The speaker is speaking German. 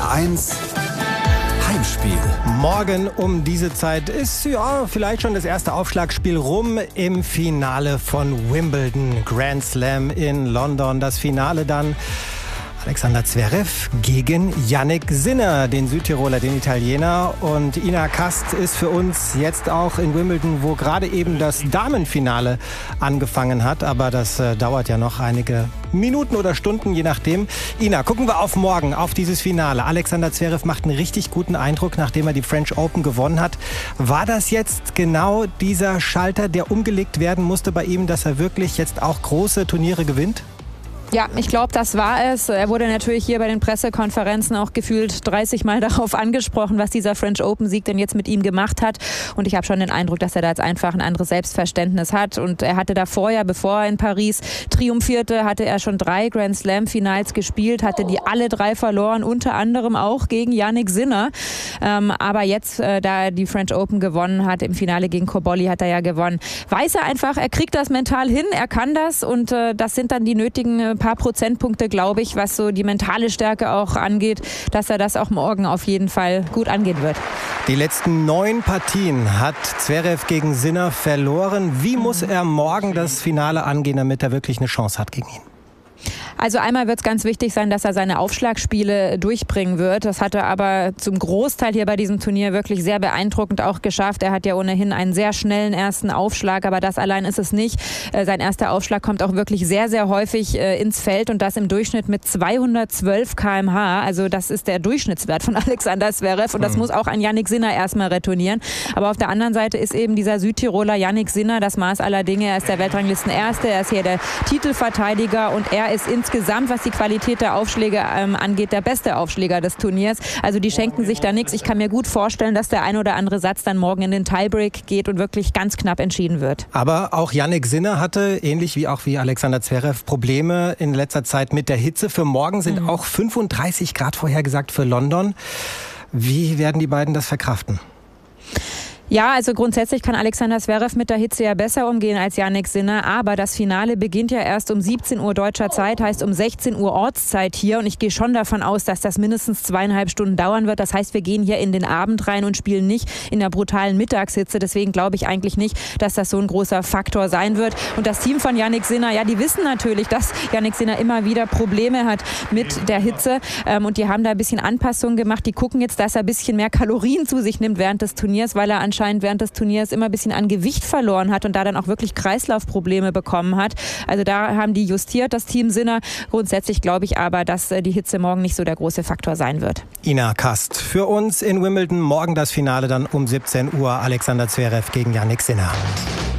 HR1 Heimspiel. Morgen um diese Zeit ist ja vielleicht schon das erste Aufschlagspiel rum im Finale von Wimbledon. Grand Slam in London. Das Finale dann Alexander Zverev gegen Jannik Sinner, den Südtiroler, den Italiener. Und Ina Kast ist für uns jetzt auch in Wimbledon, wo gerade eben das Damenfinale angefangen hat. Aber das dauert ja noch einige Minuten oder Stunden, je nachdem. Ina, gucken wir auf morgen, auf dieses Finale. Alexander Zverev macht einen richtig guten Eindruck, nachdem er die French Open gewonnen hat. War das jetzt genau dieser Schalter, der umgelegt werden musste bei ihm, dass er wirklich jetzt auch große Turniere gewinnt? Ja, ich glaube, das war es. Er wurde natürlich hier bei den Pressekonferenzen auch gefühlt 30 Mal darauf angesprochen, was dieser French Open-Sieg denn jetzt mit ihm gemacht hat. Und ich habe schon den Eindruck, dass er da jetzt einfach ein anderes Selbstverständnis hat. Und er hatte davor ja, bevor er in Paris triumphierte, hatte er schon 3 Grand Slam-Finals gespielt, hatte die alle 3 verloren, unter anderem auch gegen Jannik Sinner. Aber jetzt, da er die French Open gewonnen hat, im Finale gegen Cobolli hat er ja gewonnen, weiß er einfach, er kriegt das mental hin, er kann das. Und das sind dann die nötigen paar Prozentpunkte, glaube ich, was so die mentale Stärke auch angeht, dass er das auch morgen auf jeden Fall gut angehen wird. Die letzten 9 Partien hat Zverev gegen Sinner verloren. Wie muss er morgen das Finale angehen, damit er wirklich eine Chance hat gegen ihn? Also einmal wird es ganz wichtig sein, dass er seine Aufschlagspiele durchbringen wird. Das hat er aber zum Großteil hier bei diesem Turnier wirklich sehr beeindruckend auch geschafft. Er hat ja ohnehin einen sehr schnellen ersten Aufschlag, aber das allein ist es nicht. Sein erster Aufschlag kommt auch wirklich sehr, sehr häufig ins Feld und das im Durchschnitt mit 212 km/h. Also das ist der Durchschnittswert von Alexander Zverev und das muss auch ein Jannik Sinner erstmal retournieren. Aber auf der anderen Seite ist eben dieser Südtiroler Jannik Sinner das Maß aller Dinge. Er ist der Weltranglistenerste, er ist hier der Titelverteidiger und er ist insgesamt, was die Qualität der Aufschläge angeht, der beste Aufschläger des Turniers. Also die schenken sich da nichts. Ich kann mir gut vorstellen, dass der ein oder andere Satz dann morgen in den Tiebreak geht und wirklich ganz knapp entschieden wird. Aber auch Jannik Sinner hatte, ähnlich wie Alexander Zverev, Probleme in letzter Zeit mit der Hitze. Für morgen sind auch 35 Grad vorhergesagt für London. Wie werden die beiden das verkraften? Ja, also grundsätzlich kann Alexander Zverev mit der Hitze ja besser umgehen als Jannik Sinner, aber das Finale beginnt ja erst um 17 Uhr deutscher Zeit, heißt um 16 Uhr Ortszeit hier und ich gehe schon davon aus, dass das mindestens 2,5 Stunden dauern wird. Das heißt, wir gehen hier in den Abend rein und spielen nicht in der brutalen Mittagshitze, deswegen glaube ich eigentlich nicht, dass das so ein großer Faktor sein wird. Und das Team von Jannik Sinner, ja, die wissen natürlich, dass Jannik Sinner immer wieder Probleme hat mit der Hitze und die haben da ein bisschen Anpassungen gemacht. Die gucken jetzt, dass er ein bisschen mehr Kalorien zu sich nimmt während des Turniers, weil er anscheinend während des Turniers immer ein bisschen an Gewicht verloren hat und da dann auch wirklich Kreislaufprobleme bekommen hat. Also da haben die justiert, das Team Sinner. Grundsätzlich glaube ich aber, dass die Hitze morgen nicht so der große Faktor sein wird. Ina Kast für uns in Wimbledon. Morgen das Finale dann um 17 Uhr. Alexander Zverev gegen Jannik Sinner.